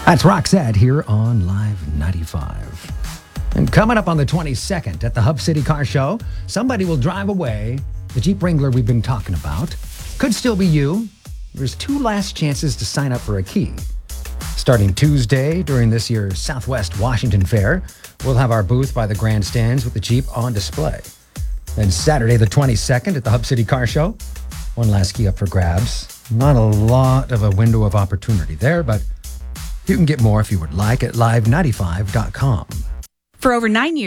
That's Roxette here on Live 95. And coming up on the 22nd at the Hub City Car Show, somebody will drive away the Jeep Wrangler we've been talking about. Could still be you. There's 2 last chances to sign up for a key. Starting Tuesday during this year's Southwest Washington Fair, we'll have our booth by the grandstands with the Jeep on display. Then Saturday the 22nd at the Hub City Car Show, 1 last key up for grabs. Not a lot of a window of opportunity there, but you can get more if you would like at live95.com. For over 9 years,